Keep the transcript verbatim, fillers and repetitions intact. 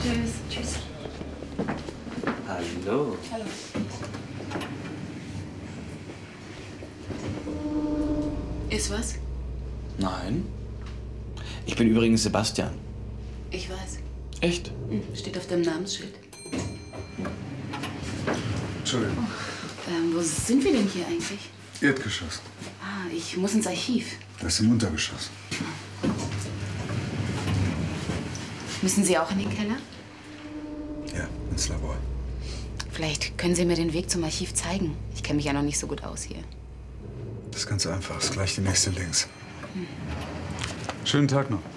Tschüss. Tschüss. Hallo. Hallo. Ist was? Nein. Ich bin übrigens Sebastian. Ich weiß. Echt? Hm, steht auf dem Namensschild. Entschuldigung. Oh, ähm, wo sind wir denn hier eigentlich? Erdgeschoss. Ah, ich muss ins Archiv. Das ist im Untergeschoss. Müssen Sie auch in den Keller? Ja, ins Labor. Vielleicht können Sie mir den Weg zum Archiv zeigen. Ich kenne mich ja noch nicht so gut aus hier. Das ist ganz einfach. Das ist gleich die nächste links. Hm. Schönen Tag noch.